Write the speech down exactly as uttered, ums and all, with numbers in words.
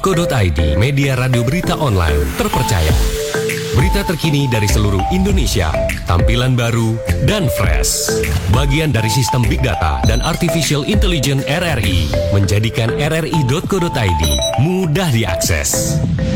co dot i d, media radio berita online terpercaya. Berita terkini dari seluruh Indonesia, tampilan baru dan fresh. Bagian dari sistem Big Data dan Artificial Intelligence R R I, menjadikan r r i dot co dot i d mudah diakses.